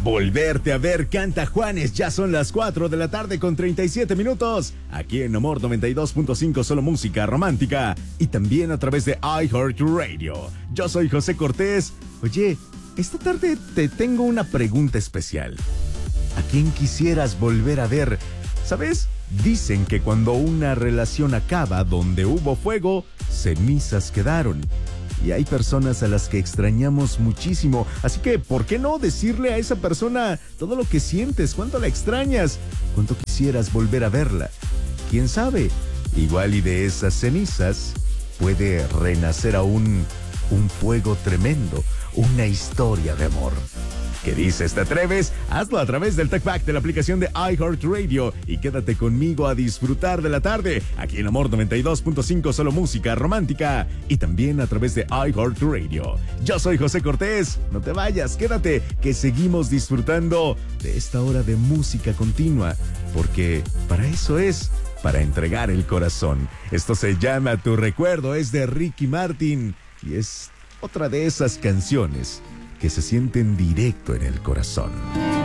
Volverte a ver canta Juanes, ya son las 4 de la tarde con 37 minutos, aquí en Amor 92.5, solo música romántica, y también a través de iHeartRadio. Yo soy José Cortés. Oye, esta tarde te tengo una pregunta especial. ¿A quién quisieras volver a ver? ¿Sabes? Dicen que cuando una relación acaba, donde hubo fuego, cenizas quedaron. Y hay personas a las que extrañamos muchísimo, así que ¿por qué no decirle a esa persona todo lo que sientes? ¿Cuánto la extrañas? ¿Cuánto quisieras volver a verla? ¿Quién sabe? Igual y de esas cenizas puede renacer aún un fuego tremendo, una historia de amor. ¿Qué dices? ¿Te atreves? Hazlo a través del TalkBack de la aplicación de iHeartRadio y quédate conmigo a disfrutar de la tarde aquí en Amor 92.5, solo música romántica, y también a través de iHeartRadio. Yo soy José Cortés, no te vayas, quédate que seguimos disfrutando de esta hora de música continua, porque para eso es, para entregar el corazón. Esto se llama Tu Recuerdo, es de Ricky Martin y es otra de esas canciones que se sienten directo en el corazón.